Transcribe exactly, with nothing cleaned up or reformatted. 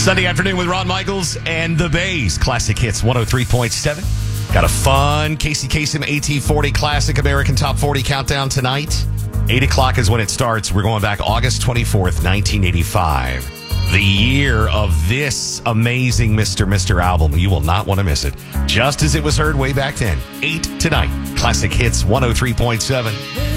Sunday afternoon with Ron Michaels and the Bays. Classic Hits one oh three point seven. Got a fun Casey Kasem A T forty Classic American Top forty countdown tonight. eight o'clock is when it starts. We're going back August twenty-fourth, nineteen eighty-five. The year of this amazing Mister Mister album. You will not want to miss it. Just as it was heard way back then. eight tonight. Classic Hits one oh three point seven.